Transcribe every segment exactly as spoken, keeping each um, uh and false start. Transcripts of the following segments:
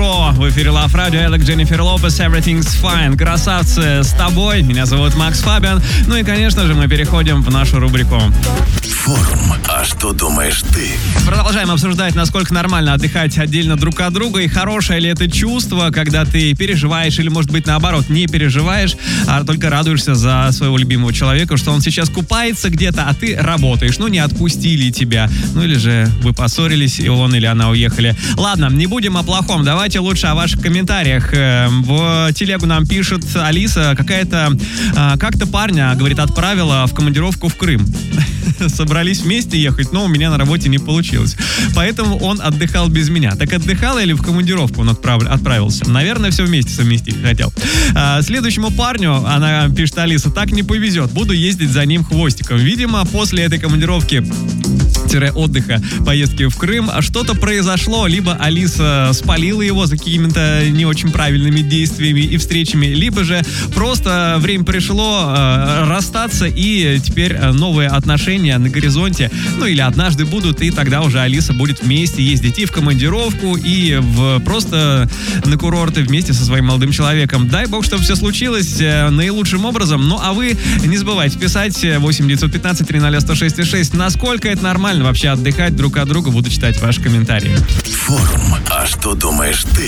утро. В эфире Love Radio, Элек, Дженнифер Лопес, Everything's Fine. Красавцы, с тобой. Меня зовут Макс Фабиан. Ну и, конечно же, мы переходим в нашу рубрику Форум. А что думаешь ты? Продолжаем обсуждать, насколько нормально отдыхать отдельно друг от друга и хорошее ли это чувство, когда ты переживаешь или, может быть, наоборот, не переживаешь, а только радуешься за своего любимого человека, что он сейчас купается где-то, а ты работаешь. Ну, не отпустили тебя. Ну, или же вы поссорились, и он или она уехали. Ладно, не будем о плохом. Давайте лучше о ваших комментариях. В телегу нам пишет Алиса, какая-то... Как-то парня, говорит, отправила в командировку в Крым. Собрались вместе ехать, но у меня на работе не получилось. Поэтому он отдыхал без меня. Так отдыхал или в командировку он отправ... отправился? Наверное, все вместе совместить хотел. А, следующему парню, она пишет, Алиса, так не повезет. Буду ездить за ним хвостиком. Видимо, после этой командировки отдыха, поездки в Крым, что-то произошло, либо Алиса спалила его за какими-то не очень правильными действиями и встречами, либо же просто время пришло э, расстаться, и теперь новые отношения на горизонте, ну или однажды будут, и тогда уже Алиса будет вместе ездить и в командировку, и в, просто на курорты вместе со своим молодым человеком. Дай бог, чтобы все случилось э, наилучшим образом. Ну а вы не забывайте писать восемь девятьсот пятнадцать триста сто шесть шесть, насколько это нормально вообще отдыхать друг от друга. Буду читать ваши комментарии. Форум. А что думаешь ты?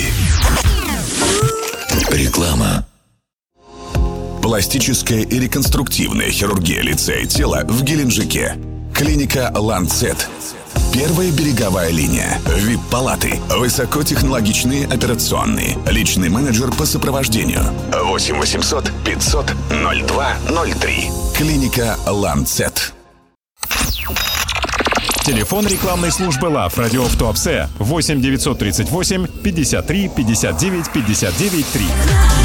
Реклама. Пластическая и реконструктивная хирургия лица и тела в Геленджике. Клиника Ланцет. Первая береговая линия. ви ай пи-палаты. Высокотехнологичные операционные. Личный менеджер по сопровождению. восемь восемьсот пятьсот ноль два ноль три. Клиника Ланцет. Телефон рекламной службы Love Radio в Туапсе восемь девятьсот тридцать восемь пятьдесят три пятьдесят девять пятьдесят девять три.